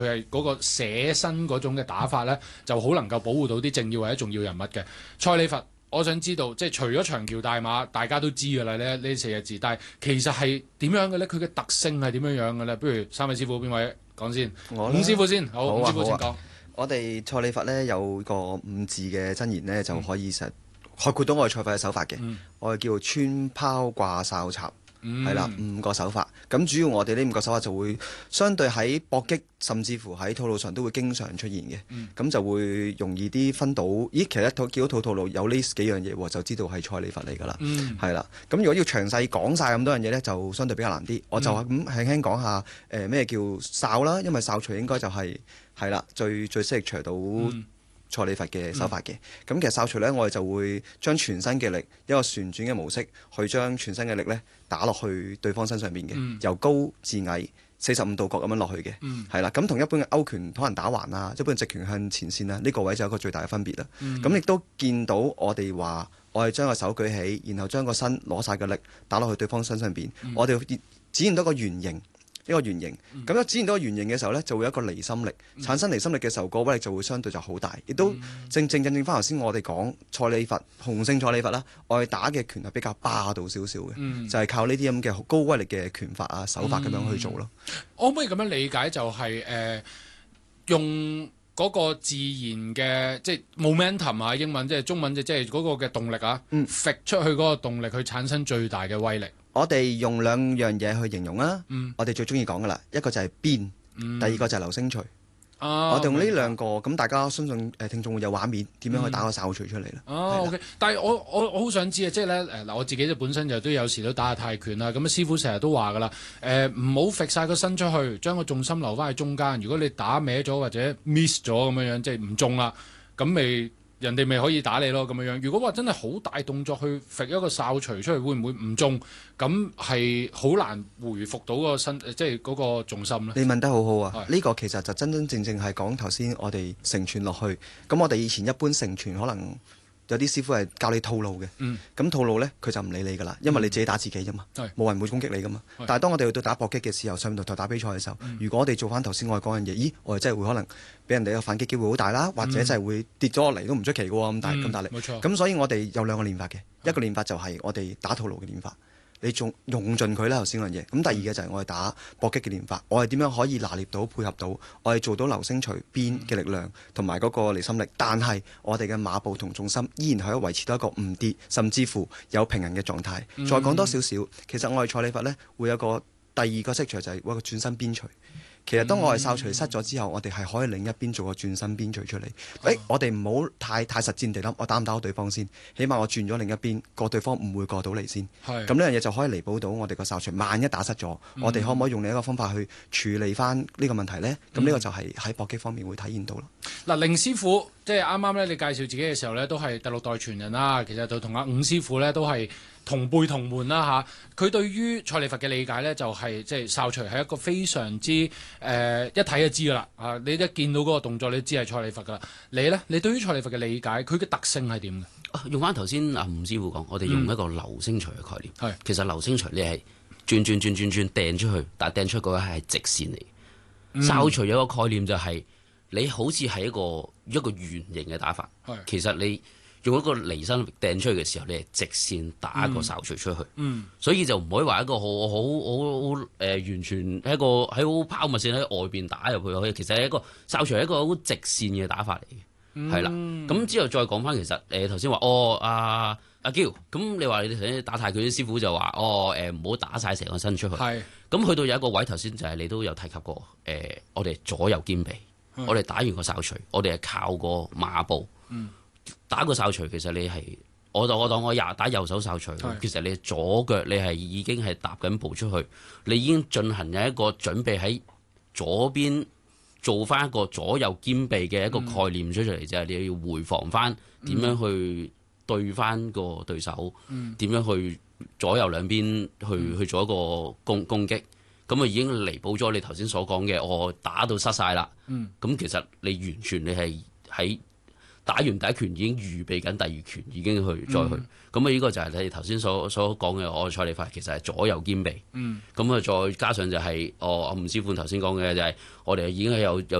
佢係嗰個寫身嗰種嘅打法咧，就好能夠保護到啲政要或者重要人物嘅。蔡李佛，我想知道，即係除咗長橋大馬，大家都知㗎啦，呢四個字，但係其實係點樣嘅咧？佢嘅特性係點樣嘅咧？不如三位師傅邊位講先？伍師傅先，好，伍師傅先講。 我哋蔡李佛咧有個五字嘅真言咧，就可以實概括到我哋蔡佛嘅手法嘅。我哋叫做穿拋掛哨插，係啦，5個手法。咁主要我哋呢5個手法就會相對喺搏擊，甚至乎喺套路上都會經常出現嘅。咁就會容易啲分到，咦，其實見到套路有呢幾樣嘢喎，就知道係蔡李佛嚟㗎啦。係啦。咁如果要詳細講晒咁多樣嘢咧，就相對比較難啲。我就咁輕輕講下咩叫哨啦，因為哨除應該就係啦，最適宜除到蔡李佛嘅手法嘅。咁其實哨除咧，我哋就會將全身嘅力一個旋轉嘅模式，去將全身嘅力咧打落去對方身上邊嘅，由高至矮45度角咁樣落去嘅，係啦。咁同一般嘅勾拳可能打橫啊，一般直拳向前線啦，呢個位就有一個最大嘅分別啦。咁亦都見到我哋話，我哋將個手舉起，然後將個身攞晒嘅力打落去對方身上邊，我哋展現到個圓形。一個圓形，咁一展現到個圓形嘅時候呢，就會有一個離心力，產生離心力嘅時候，個威力就會相對就好大，亦都正正印證翻頭先我哋講蔡李佛洪聖蔡李佛啦，我哋打嘅拳係比較霸道少少嘅，就係靠呢啲咁嘅高威力嘅拳法啊手法咁樣去做咯。 可唔可以咁樣理解就係用嗰個自然嘅即係 momentum 啊，英文即係中文即係嗰個嘅動力啊，揈出去嗰個動力去產生最大嘅威力。 我哋用2樣嘢去形容啦，我哋最中意講噶啦，一個就係鞭，第二個就係流星錘。我哋用呢2個，咁大家相信聽眾會有畫面，點樣去打個哨錘出嚟咧 ？OK， 但係我好想知啊，即係咧嗱，我自己就本身就都有時都打下泰拳啦，咁師傅成日都話噶啦，唔好揈晒個身出去，將個重心留翻喺中間。如果你打歪咗或者 miss 咗咁樣，即係唔中啦，咁人哋咪可以打你咯咁樣。如果話真係好大動作去揈一個哨錘出去，會唔會唔中？咁係好難回復到個身，即係嗰個重心咧。 你問得好好啊！呢個其實就真正係講頭先我哋成傳落去。咁我哋以前一般成傳可能有啲師傅係教你套路嘅，咁套路呢，佢就唔理你噶啦，因為你自己打自己啫嘛，冇人會攻擊你噶嘛。但係當我哋去到打搏擊嘅時候，上面台打比賽嘅時候，如果我哋做翻頭先我哋講嘅嘢，咦，我哋真係會可能俾人哋嘅反擊機會好大啦，或者真係會跌咗落嚟都唔出奇嘅喎，咁大力。冇錯。咁所以我哋有2個練法嘅，一個練法就係我哋打套路嘅練法。你仲用盡佢啦頭先嗰樣嘢，咁第二嘅就係我哋打搏擊嘅練法，我哋點樣可以拿捏到配合到，我哋做到流星錘鞭嘅力量同埋嗰個離心力，但係我哋嘅馬步同重心依然可以維持到一個唔跌，甚至乎有平衡嘅狀態。再講多少少，其實我哋蔡李佛呢會有個第2個色錘就係個轉身鞭錘。其實當我哋哨錘失咗之後，我哋係可以另一邊做個轉身鞭錘出嚟。我哋唔好太實戰地諗，我打唔打到對方先？起碼我轉咗另一邊，個對方唔會過到嚟先。咁呢樣嘢就可以彌補到我哋個哨錘。萬一打失咗，我哋可唔可以用另一個方法去處理翻呢個問題呢？咁呢個就係喺搏擊方面會體現到咯。 嗱，凌師傅即係啱啱咧，你介紹自己嘅時候咧，都係第6代傳人啦。其實就同阿伍師傅咧都係同輩同門啦嚇。佢對於蔡李佛嘅理解咧，就係即係哨錘係一個非常之一睇就知噶啦。啊，你一見到嗰個動作，你知係蔡李佛噶啦。你咧，你對於蔡李佛嘅理解，佢嘅特性係點嘅？ 用翻頭先阿伍師傅講，我哋用一個流星錘嘅概念。其實流星錘你係轉掟出去，但係掟出去嗰個係直線嚟。哨錘有個概念就係你好似係一個圓形嘅打法。其實你用一個離心力掟出去嘅時候，你係直線打個哨錘出去。所以就唔可以話一個好完全喺好拋物線喺外邊打入去。其實係一個哨錘係一個好直線嘅打法嚟嘅，係啦。咁之後再講翻，其實頭先話阿嬌，咁你話你頭先打泰拳啲師傅就話唔好打晒成個身出去。咁去到有一個位，頭先就係你都有提及過，我哋左右兼備。我哋打完個哨錘，我哋係靠個馬步。打個哨錘，其實你係我當我打右手哨錘，其實你左腳你係已經係踏緊步出去，你已經進行有一個準備喺左邊做翻一個左右兼備嘅一個概念出嚟，就係你要回防翻點樣去對翻個對手，點樣去左右兩邊去做一個攻擊。咁啊已經彌補咗你頭先所講嘅，我打到失晒啦。咁其實你完全你係喺打完第一拳已經預備緊第二拳，已經去再去。咁呢個就係你哋頭先所講嘅我嘅蔡李法，其實係左右兼備。咁再加上就係吳師傅頭先講嘅就係我哋已經有